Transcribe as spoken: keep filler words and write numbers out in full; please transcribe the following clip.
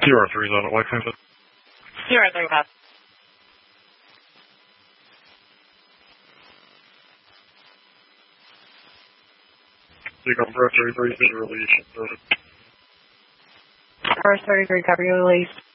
Zero three is out at Lexington. Zero three five. Decom Pro thirty-three, visual release. First thirty-three, copy release.